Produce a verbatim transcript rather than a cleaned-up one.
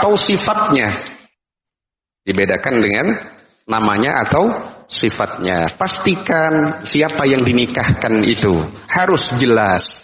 atau sifatnya. Dibedakan dengan namanya atau sifatnya. Pastikan siapa yang dinikahkan itu harus jelas.